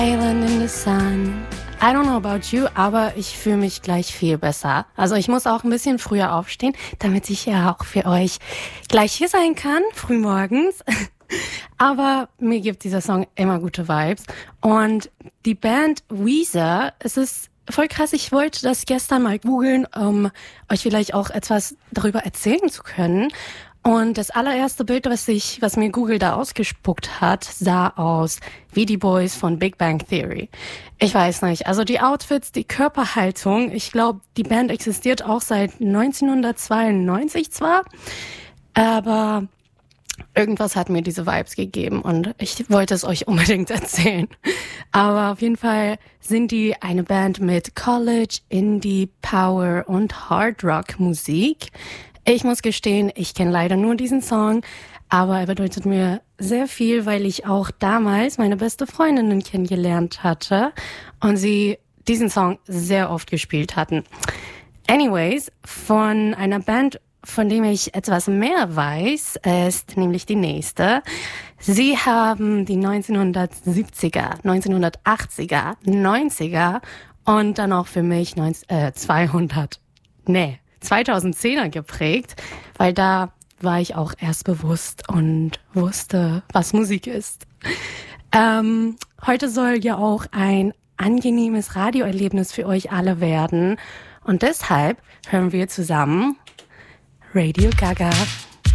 Island in the Sun. I don't know about you, aber ich fühle mich gleich viel besser. Also ich muss auch ein bisschen früher aufstehen, damit ich ja auch für euch gleich hier sein kann, frühmorgens. Aber mir gibt dieser Song immer gute Vibes. Und die Band Weezer, es ist voll krass, ich wollte das gestern mal googeln, um euch vielleicht auch etwas darüber erzählen zu können. Und das allererste Bild, was mir Google da ausgespuckt hat, sah aus wie die Boys von Big Bang Theory. Ich weiß nicht, also die Outfits, die Körperhaltung, ich glaube, die Band existiert auch seit 1992 zwar, aber irgendwas hat mir diese Vibes gegeben und ich wollte es euch unbedingt erzählen. Aber auf jeden Fall sind die eine Band mit College, Indie, Power und Hard Rock Musik. Ich muss gestehen, ich kenne leider nur diesen Song, aber er bedeutet mir sehr viel, weil ich auch damals meine beste Freundin kennengelernt hatte und sie diesen Song sehr oft gespielt hatten. Anyways, von einer Band, von dem ich etwas mehr weiß, ist nämlich die nächste. Sie haben die 1970er, 1980er, 90er und dann auch für mich 2010er geprägt, weil da war ich auch erst bewusst und wusste, was Musik ist. Heute soll ja auch ein angenehmes Radioerlebnis für euch alle werden und deshalb hören wir zusammen Radio Gaga.